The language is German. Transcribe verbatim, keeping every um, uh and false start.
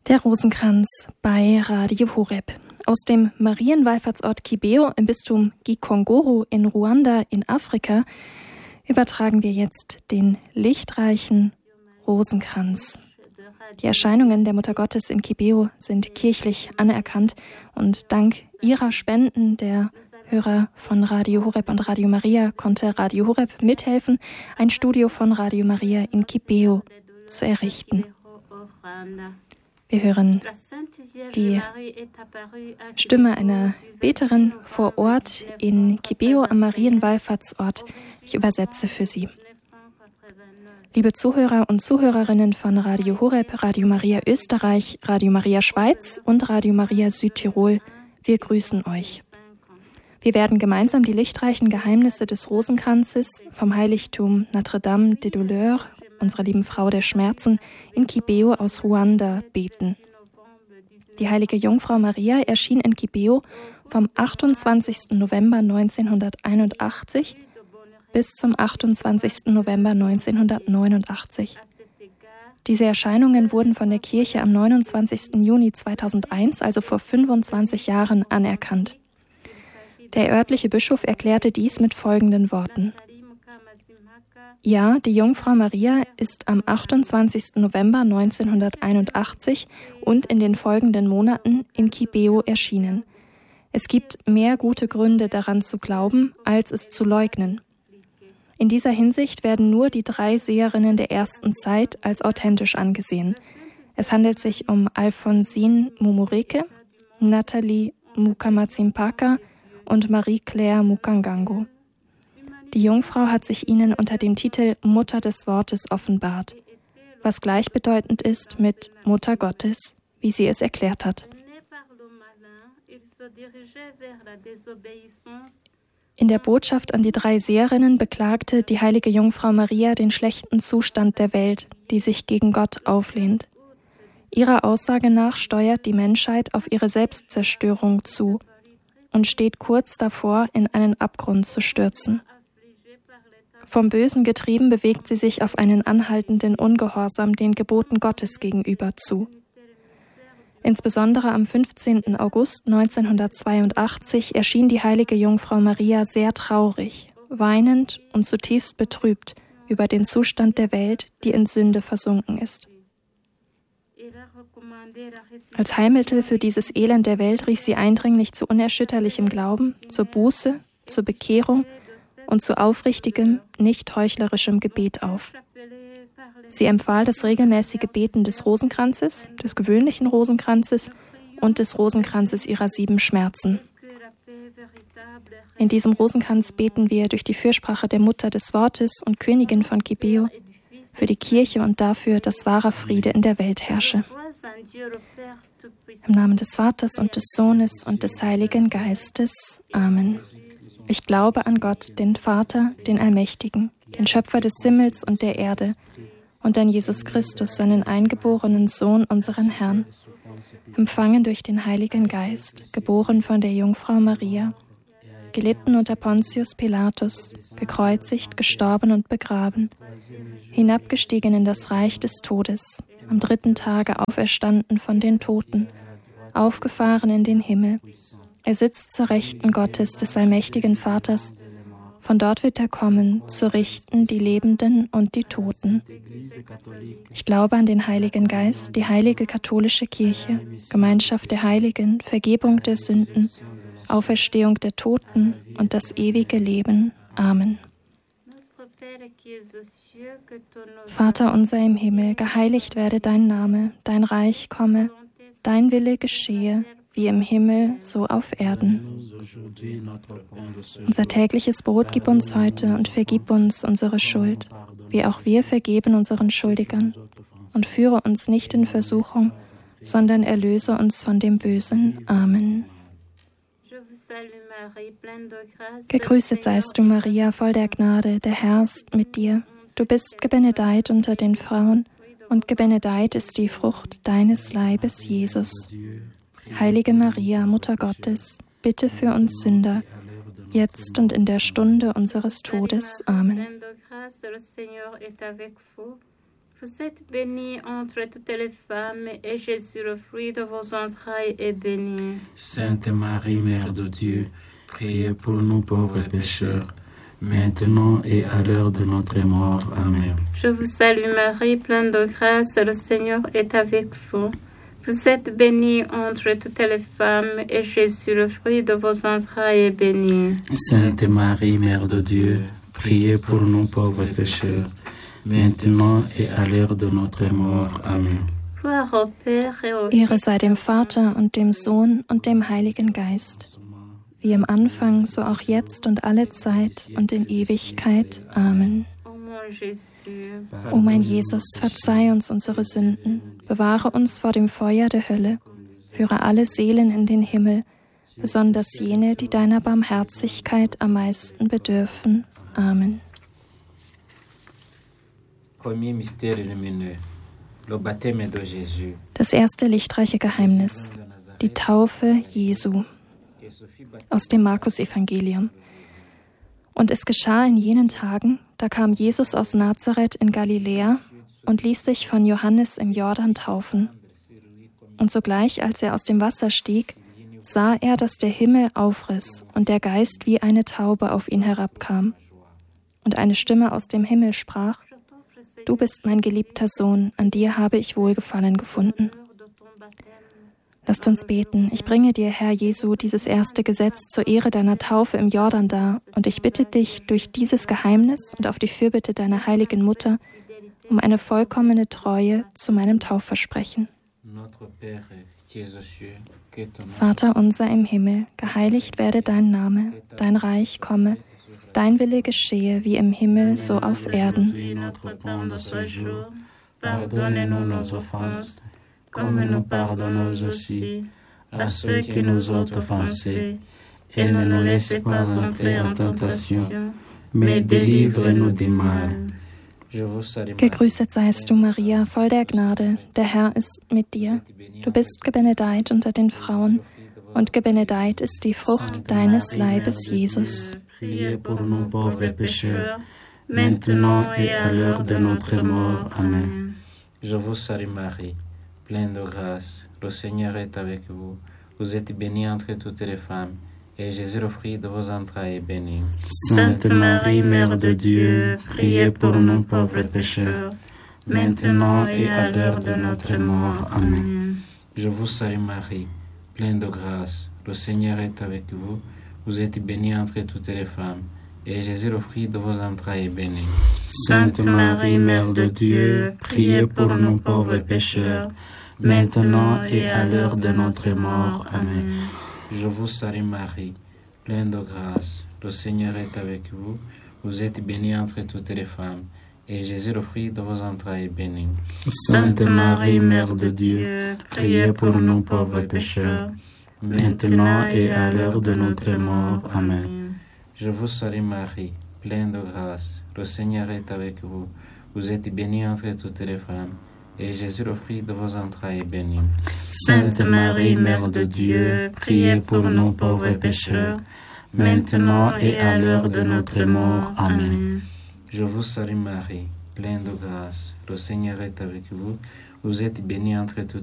Der Rosenkranz bei Radio Horeb. Aus dem Marienwallfahrtsort Kibeo im Bistum Gikongoro in Ruanda in Afrika übertragen wir jetzt den lichtreichen Rosenkranz. Die Erscheinungen der Mutter Gottes in Kibeo sind kirchlich anerkannt und dank ihrer Spenden der Hörer von Radio Horeb und Radio Maria konnte Radio Horeb mithelfen, ein Studio von Radio Maria in Kibeo zu errichten. Wir hören die Stimme einer Beterin vor Ort in Kibeo am Marienwallfahrtsort. Ich übersetze für Sie. Liebe Zuhörer und Zuhörerinnen von Radio Horeb, Radio Maria Österreich, Radio Maria Schweiz und Radio Maria Südtirol, wir grüßen euch. Wir werden gemeinsam die lichtreichen Geheimnisse des Rosenkranzes vom Heiligtum Notre-Dame des Douleurs, unserer lieben Frau der Schmerzen, in Kibeo aus Ruanda beten. Die heilige Jungfrau Maria erschien in Kibeo vom achtundzwanzigsten November neunzehnhunderteinundachtzig bis zum achtundzwanzigsten November neunzehnhundertneunundachtzig. Diese Erscheinungen wurden von der Kirche am neunundzwanzigsten Juni zweitausendeins, also vor fünfundzwanzig Jahren, anerkannt. Der örtliche Bischof erklärte dies mit folgenden Worten. Ja, die Jungfrau Maria ist am achtundzwanzigsten November neunzehnhunderteinundachtzig und in den folgenden Monaten in Kibeo erschienen. Es gibt mehr gute Gründe daran zu glauben, als es zu leugnen. In dieser Hinsicht werden nur die drei Seherinnen der ersten Zeit als authentisch angesehen. Es handelt sich um Alphonsine Mumureke, Nathalie Mukamatsimpaka und Marie-Claire Mukangango. Die Jungfrau hat sich ihnen unter dem Titel Mutter des Wortes offenbart, was gleichbedeutend ist mit Mutter Gottes, wie sie es erklärt hat. In der Botschaft an die drei Seherinnen beklagte die heilige Jungfrau Maria den schlechten Zustand der Welt, die sich gegen Gott auflehnt. Ihrer Aussage nach steuert die Menschheit auf ihre Selbstzerstörung zu und steht kurz davor, in einen Abgrund zu stürzen. Vom Bösen getrieben bewegt sie sich auf einen anhaltenden Ungehorsam den Geboten Gottes gegenüber zu. Insbesondere am fünfzehnten August neunzehnhundertzweiundachtzig erschien die heilige Jungfrau Maria sehr traurig, weinend und zutiefst betrübt über den Zustand der Welt, die in Sünde versunken ist. Als Heilmittel für dieses Elend der Welt rief sie eindringlich zu unerschütterlichem Glauben, zur Buße, zur Bekehrung und zu aufrichtigem, nicht heuchlerischem Gebet auf. Sie empfahl das regelmäßige Beten des Rosenkranzes, des gewöhnlichen Rosenkranzes und des Rosenkranzes ihrer sieben Schmerzen. In diesem Rosenkranz beten wir durch die Fürsprache der Mutter des Wortes und Königin von Kibeo für die Kirche und dafür, dass wahrer Friede in der Welt herrsche. Im Namen des Vaters und des Sohnes und des Heiligen Geistes. Amen. Ich glaube an Gott, den Vater, den Allmächtigen, den Schöpfer des Himmels und der Erde, und an Jesus Christus, seinen eingeborenen Sohn, unseren Herrn, empfangen durch den Heiligen Geist, geboren von der Jungfrau Maria, gelitten unter Pontius Pilatus, gekreuzigt, gestorben und begraben, hinabgestiegen in das Reich des Todes, am dritten Tage auferstanden von den Toten, aufgefahren in den Himmel. Er sitzt zur Rechten Gottes, des allmächtigen Vaters. Von dort wird er kommen, zu richten die Lebenden und die Toten. Ich glaube an den Heiligen Geist, die heilige katholische Kirche, Gemeinschaft der Heiligen, Vergebung der Sünden, Auferstehung der Toten und das ewige Leben. Amen. Vater unser im Himmel, geheiligt werde dein Name, dein Reich komme, dein Wille geschehe, wie im Himmel, so auf Erden. Unser tägliches Brot gib uns heute und vergib uns unsere Schuld, wie auch wir vergeben unseren Schuldigern. Und führe uns nicht in Versuchung, sondern erlöse uns von dem Bösen. Amen. Gegrüßet seist du, Maria, voll der Gnade, der Herr ist mit dir. Du bist gebenedeit unter den Frauen, und gebenedeit ist die Frucht deines Leibes, Jesus. Heilige Maria, Mutter Gottes, bitte für uns Sünder, jetzt und in der Stunde unseres Todes. Amen. Vous êtes bénie entre toutes les femmes, et Jésus, le fruit de vos entrailles, est béni. Sainte Marie, Mère de Dieu, priez pour nous pauvres pécheurs, maintenant et à l'heure de notre mort. Amen. Je vous salue Marie, pleine de grâce, le Seigneur est avec vous. Vous êtes bénie entre toutes les femmes, et Jésus, le fruit de vos entrailles, est béni. Sainte Marie, Mère de Dieu, priez pour nous pauvres pécheurs, maintenant et à l'heure de notre mort. Amen. Gloire au Père et au Ehre sei dem Vater und dem Sohn und dem Heiligen Geist, wie im Anfang, so auch jetzt und alle Zeit und in Ewigkeit. Amen. Ô mon Jésus, O mein Jesus, verzeih uns unsere Sünden, bewahre uns vor dem Feuer der Hölle, führe alle Seelen in den Himmel, besonders jene, die deiner Barmherzigkeit am meisten bedürfen. Amen. Premier mystère lumineux, le baptême de Jésus. Das erste lichtreiche Geheimnis, die Taufe Jesu, aus dem Markus-Evangelium. Und es geschah in jenen Tagen, da kam Jesus aus Nazareth in Galiläa und ließ sich von Johannes im Jordan taufen. Und sogleich, als er aus dem Wasser stieg, sah er, dass der Himmel aufriss und der Geist wie eine Taube auf ihn herabkam. Und eine Stimme aus dem Himmel sprach: Du bist mein geliebter Sohn, an dir habe ich Wohlgefallen gefunden. Lasst uns beten. Ich bringe dir, Herr Jesu, dieses erste Gesetz zur Ehre deiner Taufe im Jordan dar, und ich bitte dich durch dieses Geheimnis und auf die Fürbitte deiner heiligen Mutter um eine vollkommene Treue zu meinem Taufversprechen. Vater unser im Himmel, geheiligt werde dein Name, dein Reich komme, dein Wille geschehe wie im Himmel, so auf Erden. Pardonne-nous nos offenses, comme nous pardonnons aussi à ceux qui nous ont offensés, et ne nous laisse pas entrer en tentation, mais délivre-nous du mal. Gegrüßet seist du, Maria, voll der Gnade, der Herr ist mit dir. Du bist gebenedeit unter den Frauen, und gebenedeit ist die Frucht deines Leibes, Jesus. Priez pour nous pauvres pécheurs, maintenant et à l'heure de notre mort. Amen. Je vous salue Marie, pleine de grâce, le Seigneur est avec vous. Vous êtes bénie entre toutes les femmes, et Jésus, le fruit de vos entrailles, est béni. Sainte Marie, Mère de Dieu, priez pour nous pauvres pécheurs, maintenant et à l'heure de notre mort. Amen. Je vous salue Marie, pleine de grâce, le Seigneur est avec vous. Vous êtes bénie entre toutes les femmes, et Jésus, le fruit de vos entrailles, est béni. Sainte Marie, Mère de Dieu, priez pour nous pauvres pécheurs, maintenant et à l'heure de notre mort. Amen. Je vous salue Marie, pleine de grâce, le Seigneur est avec vous. Vous êtes bénie entre toutes les femmes, et Jésus, le fruit de vos entrailles, est béni. Sainte Marie, Mère de Dieu, priez pour nous pauvres pécheurs, maintenant et à l'heure de notre mort. Amen. Je vous salue Marie, pleine de grâce, le Seigneur est avec vous. Vous êtes bénie entre toutes les femmes, et Jésus, le fruit de vos entrailles, est béni. Sainte Marie, Mère de Dieu, priez pour nous pauvres pécheurs, maintenant et à l'heure de notre mort. Amen. Je vous salue Marie, pleine de grâce, le Seigneur est avec vous. Vous êtes bénie entre toutes